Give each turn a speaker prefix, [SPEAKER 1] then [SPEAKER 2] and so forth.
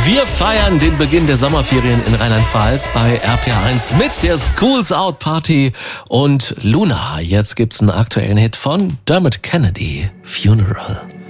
[SPEAKER 1] Wir feiern den Beginn der Sommerferien in Rheinland-Pfalz bei RPA1 mit der Schools Out Party und Luna. Jetzt gibt's einen aktuellen Hit von Dermot Kennedy, Funeral.